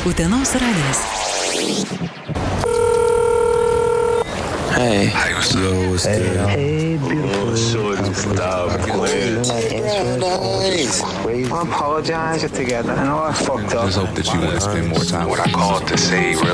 Utenos radijas. Hey. Hey, what's up? Hey, beautiful. Stop playing. I apologize together. I know I fucked up. Just hope that you want to spend more time. What I called to say,